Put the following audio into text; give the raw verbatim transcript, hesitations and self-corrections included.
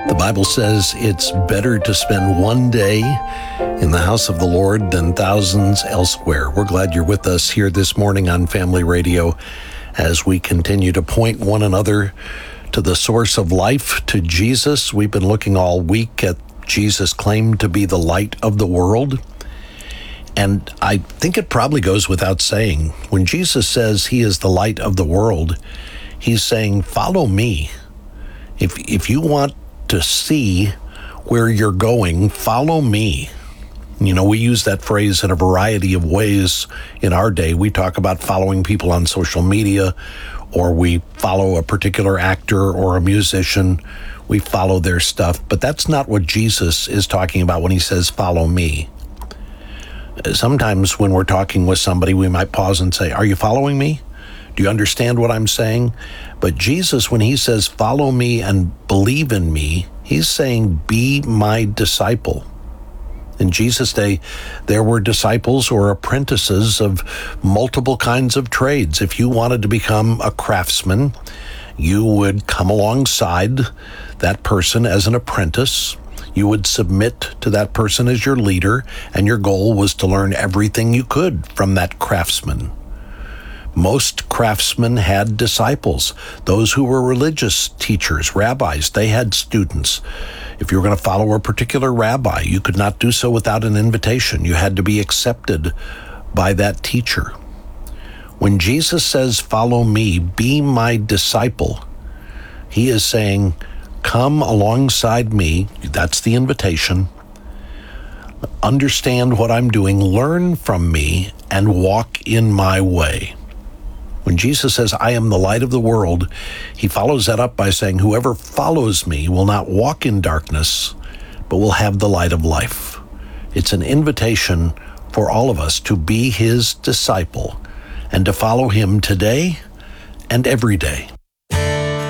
The Bible says it's better to spend one day in the house of the Lord than thousands elsewhere. We're glad you're with us here this morning on Family Radio as we continue to point one another to the source of life, to Jesus. We've been looking all week at Jesus' claim to be the light of the world. And I think it probably goes without saying, when Jesus says he is the light of the world, he's saying, follow me. If if you want to see where you're going, follow me. You know, we use that phrase in a variety of ways in our day. We talk about following people on social media, or we follow a particular actor or a musician. We follow their stuff. But that's not what Jesus is talking about when he says, follow me. Sometimes when we're talking with somebody, we might pause and say, are you following me? Do you understand what I'm saying? But Jesus, when he says, follow me and believe in me, he's saying, be my disciple. In Jesus' day, there were disciples or apprentices of multiple kinds of trades. If you wanted to become a craftsman, you would come alongside that person as an apprentice. You would submit to that person as your leader, and your goal was to learn everything you could from that craftsman. Most craftsmen had disciples. Those who were religious teachers, rabbis, they had students. If you were going to follow a particular rabbi, you could not do so without an invitation. You had to be accepted by that teacher. When Jesus says, follow me, be my disciple, he is saying, come alongside me. That's the invitation. Understand what I'm doing, learn from me, and walk in my way. When Jesus says, I am the light of the world, he follows that up by saying, whoever follows me will not walk in darkness, but will have the light of life. It's an invitation for all of us to be his disciple and to follow him today and every day.